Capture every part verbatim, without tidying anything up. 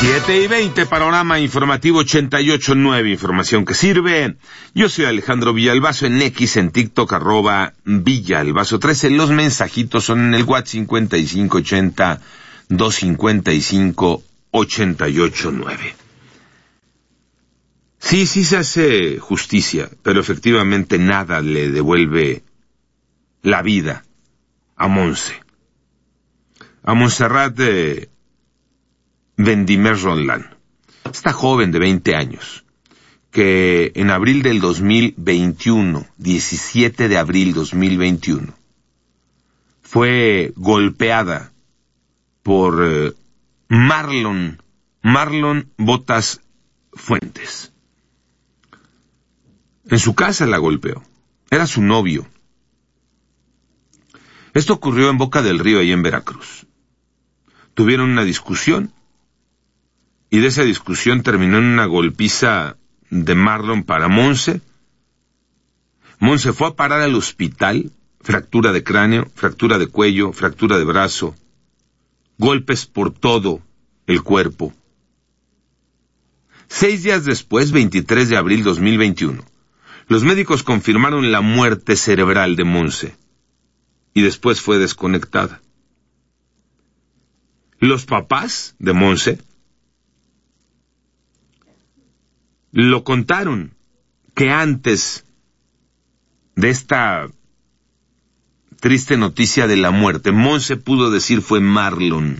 siete y veinte, panorama informativo ochenta y ocho punto nueve, información que sirve. Yo soy Alejandro Villalbazo, en X, en TikTok, arroba Villalbazo trece. Los mensajitos son en el WhatsApp cincuenta y cinco ochenta, doscientos cincuenta y cinco, ochenta y ocho nueve. Sí, sí se hace justicia, pero efectivamente nada le devuelve la vida a Monse. A Montserrat de Vendimer Roldán, esta joven de veinte años, que en abril del dos mil veintiuno, diecisiete de abril dos mil veintiuno, fue golpeada por eh, Marlon, Marlon Botas Fuentes. En su casa la golpeó, era su novio. Esto ocurrió en Boca del Río, ahí en Veracruz. Tuvieron una discusión, y de esa discusión terminó en una golpiza de Marlon para Monse. Monse fue a parar al hospital, fractura de cráneo, fractura de cuello, fractura de brazo, golpes por todo el cuerpo. Seis días después, veintitrés de abril dos mil veintiuno, los médicos confirmaron la muerte cerebral de Monse, y después fue desconectada. Los papás de Monse lo contaron, que antes de esta triste noticia de la muerte, Monse pudo decir fue Marlon.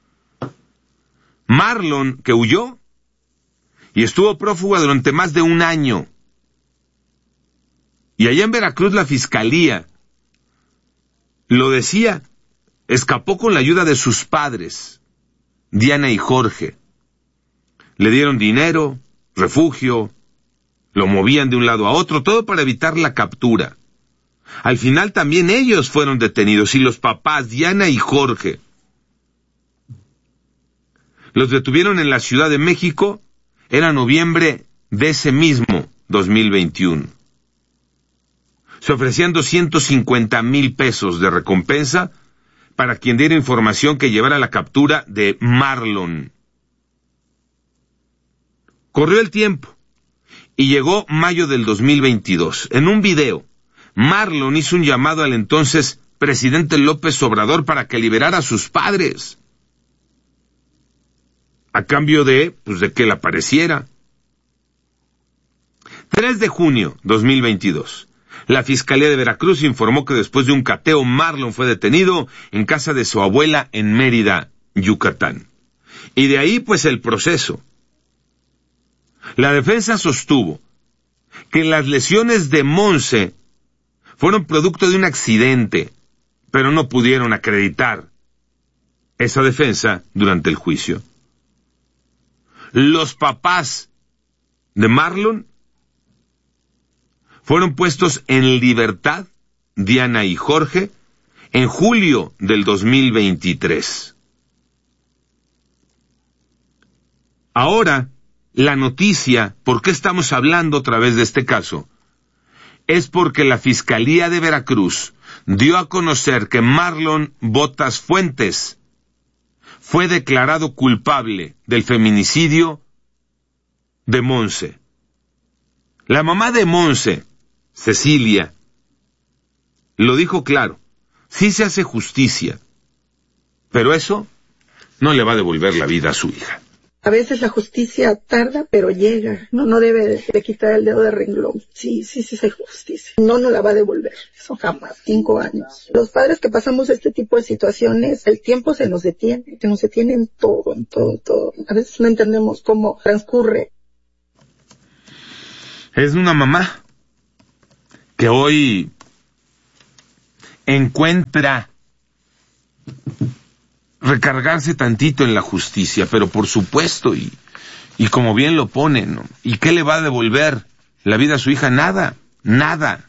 Marlon, que huyó y estuvo prófuga durante más de un año. Y allá en Veracruz la fiscalía lo decía, escapó con la ayuda de sus padres, Diana y Jorge. Le dieron dinero, refugio, lo movían de un lado a otro, todo para evitar la captura. Al final también ellos fueron detenidos, y los papás, Diana y Jorge, los detuvieron en la Ciudad de México. Era noviembre de ese mismo dos mil veintiuno. Se ofrecían doscientos cincuenta mil pesos de recompensa para quien diera información que llevara a la captura de Marlon. Corrió el tiempo y llegó mayo del dos mil veintidós. En un video, Marlon hizo un llamado al entonces presidente López Obrador para que liberara a sus padres, a cambio de, pues, de que él apareciera. tres de junio dos mil veintidós. La Fiscalía de Veracruz informó que después de un cateo, Marlon fue detenido en casa de su abuela en Mérida, Yucatán. Y de ahí, pues, el proceso. La defensa sostuvo que las lesiones de Monse fueron producto de un accidente, pero no pudieron acreditar esa defensa durante el juicio. Los papás de Marlon fueron puestos en libertad, Diana y Jorge, en julio del dos mil veintitrés. Ahora, la noticia, ¿por qué estamos hablando otra vez de este caso? Es porque la Fiscalía de Veracruz dio a conocer que Marlon Botas Fuentes fue declarado culpable del feminicidio de Monse. La mamá de Monse, Cecilia, lo dijo claro, sí se hace justicia, pero eso no le va a devolver la vida a su hija. A veces la justicia tarda, pero llega. No, no debe de, de quitar el dedo de renglón. Sí, sí, sí, sí, justicia. No nos la va a devolver. Eso jamás. Cinco años. Los padres que pasamos este tipo de situaciones, el tiempo se nos detiene. Se nos detiene en todo, en todo, en todo. A veces no entendemos cómo transcurre. Es una mamá que hoy encuentra recargarse tantito en la justicia, pero por supuesto, y, y como bien lo ponen, ¿no? ¿Y qué le va a devolver la vida a su hija? Nada, nada.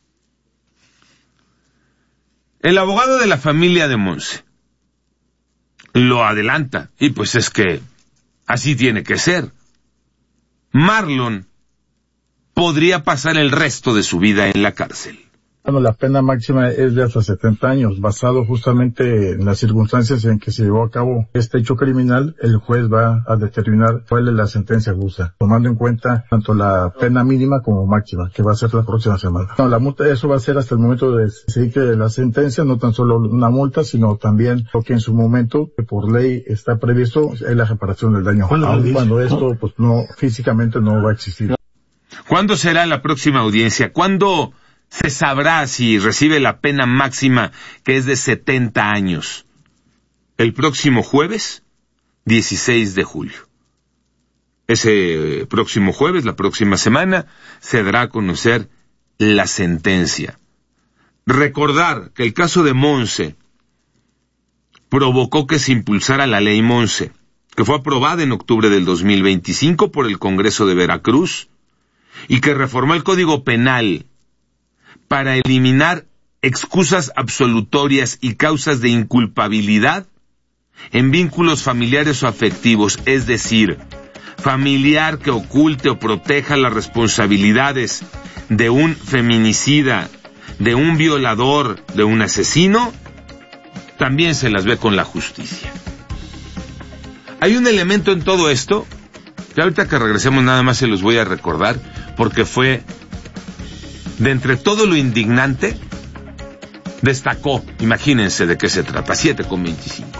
El abogado de la familia de Monse lo adelanta, y pues es que así tiene que ser. Marlon podría pasar el resto de su vida en la cárcel. Bueno, la pena máxima es de hasta setenta años, basado justamente en las circunstancias en que se llevó a cabo este hecho criminal. El juez va a determinar cuál es la sentencia justa, tomando en cuenta tanto la pena mínima como máxima, que va a ser la próxima semana. No, la multa, eso va a ser hasta el momento de decidir que la sentencia, no tan solo una multa, sino también lo que en su momento, que por ley está previsto, es la reparación del daño. Aun cuando esto, pues no, físicamente no va a existir. ¿Cuándo será la próxima audiencia? ¿Cuándo se sabrá si recibe la pena máxima, que es de setenta años? El próximo jueves, dieciséis de julio. Ese próximo jueves, la próxima semana, se dará a conocer la sentencia. Recordar que el caso de Monse provocó que se impulsara la ley Monse, que fue aprobada en octubre del dos mil veinticinco por el Congreso de Veracruz, y que reformó el Código Penal para eliminar excusas absolutorias y causas de inculpabilidad en vínculos familiares o afectivos, es decir, familiar que oculte o proteja las responsabilidades de un feminicida, de un violador, de un asesino, también se las ve con la justicia. Hay un elemento en todo esto que ahorita que regresemos nada más se los voy a recordar, porque fue, de entre todo lo indignante, destacó, imagínense de qué se trata, siete con veinticinco.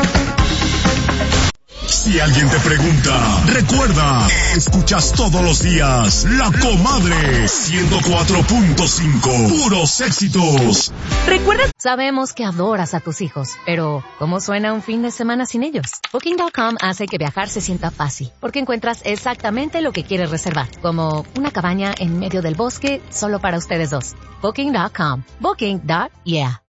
Si alguien te pregunta, recuerda, escuchas todos los días La Comadre ciento cuatro punto cinco, puros éxitos. ¿Recuerdas? Sabemos que adoras a tus hijos, pero ¿cómo suena un fin de semana sin ellos? Booking punto com hace que viajar se sienta fácil, porque encuentras exactamente lo que quieres reservar, como una cabaña en medio del bosque solo para ustedes dos. Booking punto com. Booking. Yeah.